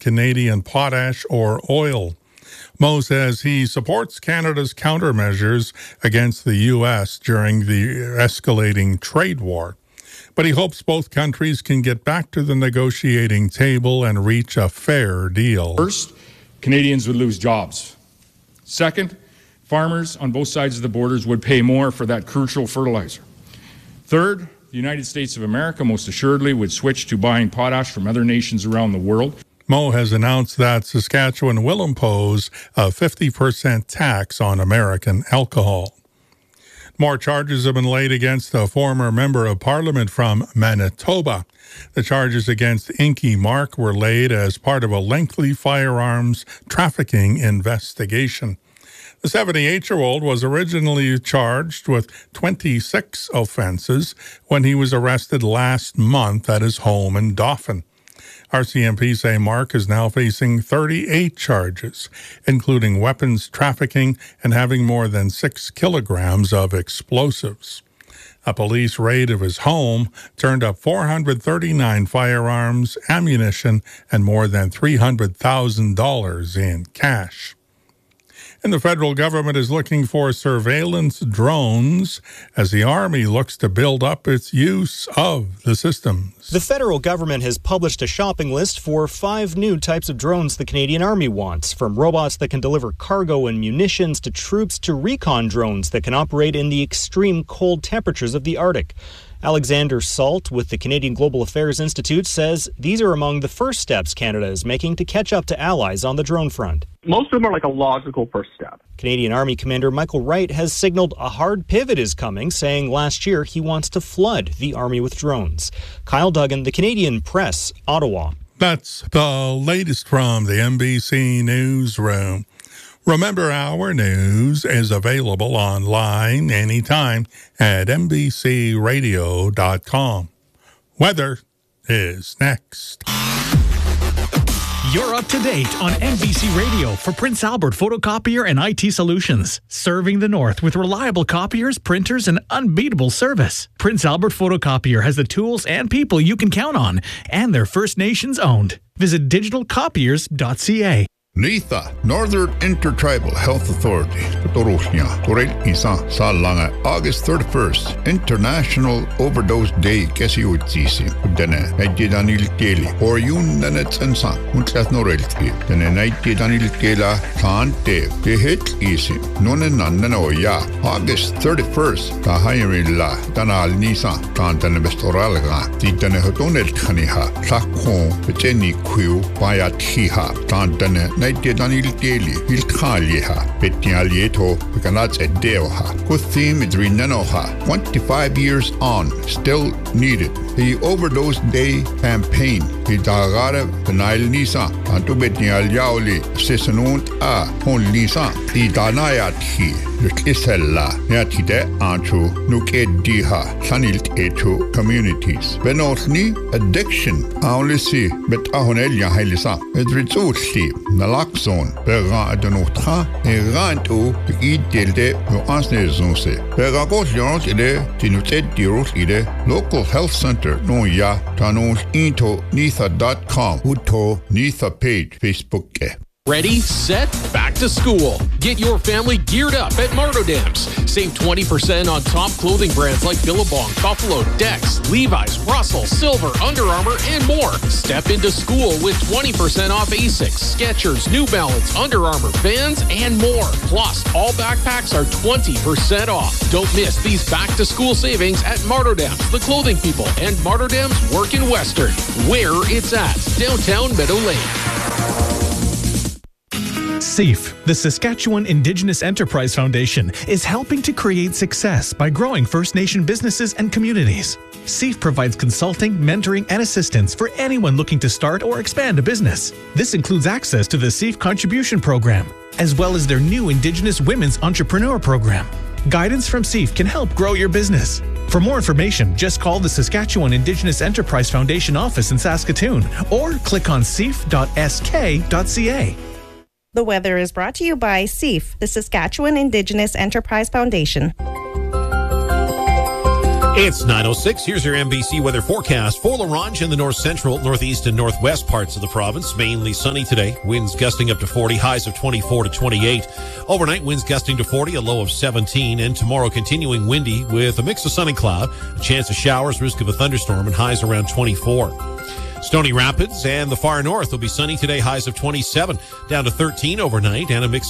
Canadian potash or oil. Moe says he supports Canada's countermeasures against the U.S. during the escalating trade war, but he hopes both countries can get back to the negotiating table and reach a fair deal. First, Canadians would lose jobs. Second, farmers on both sides of the borders would pay more for that crucial fertilizer. Third, the United States of America most assuredly would switch to buying potash from other nations around the world. Moe has announced that Saskatchewan will impose a 50% tax on American alcohol. More charges have been laid against a former member of parliament from Manitoba. The charges against Inky Mark were laid as part of a lengthy firearms trafficking investigation. The 78-year-old was originally charged with 26 offenses when he was arrested last month at his home in Dauphin. RCMP say Mark is now facing 38 charges, including weapons trafficking and having more than 6 kilograms of explosives. A police raid of his home turned up 439 firearms, ammunition, and more than $300,000 in cash. And the federal government is looking for surveillance drones as the Army looks to build up its use of the systems. The federal government has published a shopping list for 5 new types of drones the Canadian Army wants, from robots that can deliver cargo and munitions to troops to recon drones that can operate in the extreme cold temperatures of the Arctic. Alexander Salt with the Canadian Global Affairs Institute says these are among the first steps Canada is making to catch up to allies on the drone front. Most of them are like a logical first step. Canadian Army Commander Michael Wright has signaled a hard pivot is coming, saying last year he wants to flood the Army with drones. Kyle Duggan, The Canadian Press, Ottawa. That's the latest from the NBC Newsroom. Remember, our news is available online anytime at NBCRadio.com. Weather is next. You're up to date on NBC Radio for Prince Albert Photocopier and IT Solutions, serving the North with reliable copiers, printers, and unbeatable service. Prince Albert Photocopier has the tools and people you can count on, and they're First Nations owned. Visit digitalcopiers.ca. NITHA, Northern Intertribal Health Authority, August 31st, International Overdose Day, Kesiutisi, Dene, Naididanil Keli, or Yundanets and San, Muntlat Norelti, Dene Naididanil Kela, Kante, Tehit Isi, Nonenandanoya, August 31st, Tahayarilla, Danal Nisa, Kantane Bestoralga, Titane Hotonel Kaniha, Sakon, Peteni Quiu, Bayatiha, Kantane. Naididanil Keli, Ilkaliha, Petialieto, Kanats Edeoha, Kuthim Idrinanoha, 25 years on, still needed. The Overdose Day campaign, Hidagara, Benail Nisa, Antubetial Yauli, Sisanunt A, Hon Nisa, Tidanayati, Isella, Yatide Anchu, Nuke Diha, Sanilt Etu communities. Benotni, addiction, Aulisi, Bet Ahonelia Helisa, Edritsuti, Naloxone, Berra Adenotra, Erantu, Idelde, Ansnezonse, Beragos Yons Ide, Tinutet Dirus Ide, Local Health Center, Noya, Tanos Into, Nitha.com, Uto, Nitha page, Facebook. Ready, set, back to school. Get your family geared up at Martodams. Save 20% on top clothing brands like Billabong, Buffalo, Dex, Levi's, Russell, Silver, Under Armour, and more. Step into school with 20% off Asics, Skechers, New Balance, Under Armour, Vans, and more. Plus, all backpacks are 20% off. Don't miss these back-to-school savings at Martodams, The Clothing People, and Martodams Work in Western, where it's at, downtown Meadow Lane. SEAF, the Saskatchewan Indigenous Enterprise Foundation, is helping to create success by growing First Nation businesses and communities. SEAF provides consulting, mentoring, and assistance for anyone looking to start or expand a business. This includes access to the SEAF Contribution Program, as well as their new Indigenous Women's Entrepreneur Program. Guidance from SEAF can help grow your business. For more information, just call the Saskatchewan Indigenous Enterprise Foundation office in Saskatoon or click on seaf.sk.ca. The weather is brought to you by SEAF, the Saskatchewan Indigenous Enterprise Foundation. It's 9:06. Here's your NBC weather forecast for La Ronge in the north central, northeast, and northwest parts of the province. Mainly sunny today. Winds gusting up to 40, highs of 24 to 28. Overnight, winds gusting to 40, a low of 17. And tomorrow, continuing windy with a mix of sun and cloud, a chance of showers, risk of a thunderstorm, and highs around 24. Stony Rapids and the far north will be sunny today, highs of 27, down to 13 overnight, and a mix